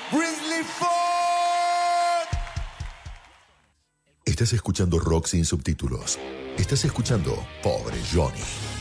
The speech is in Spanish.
Grizzly Ford. Estás escuchando rock sin subtítulos. Estás escuchando Pobre Johnny.